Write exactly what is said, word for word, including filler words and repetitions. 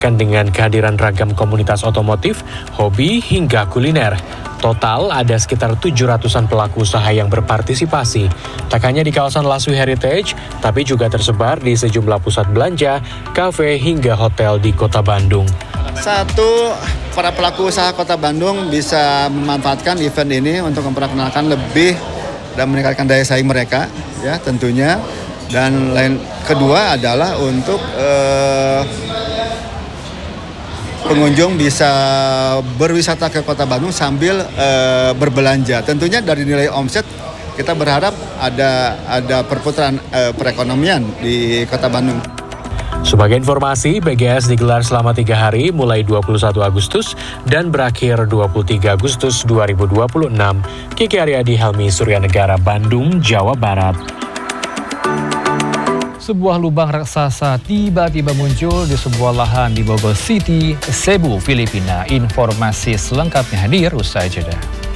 dengan kehadiran ragam komunitas otomotif, hobi, hingga kuliner. Total ada sekitar tujuh ratusan pelaku usaha yang berpartisipasi. Tak hanya di kawasan Laswi Heritage, tapi juga tersebar di sejumlah pusat belanja, kafe, hingga hotel di Kota Bandung. Satu, para pelaku usaha Kota Bandung bisa memanfaatkan event ini untuk memperkenalkan lebih dan meningkatkan daya saing mereka, ya tentunya. Dan lain kedua adalah untuk eh, pengunjung bisa berwisata ke Kota Bandung sambil uh, berbelanja. Tentunya dari nilai omset kita berharap ada ada perputaran uh, perekonomian di Kota Bandung. Sebagai informasi, B G S digelar selama tiga hari mulai dua puluh satu Agustus dan berakhir dua puluh tiga Agustus dua ribu dua puluh enam. Kiki Aryadi, Helmi Suryanegara, Bandung, Jawa Barat. Sebuah lubang raksasa tiba-tiba muncul di sebuah lahan di Bogor City, Cebu, Filipina. Informasi selengkapnya hadir usai jeda.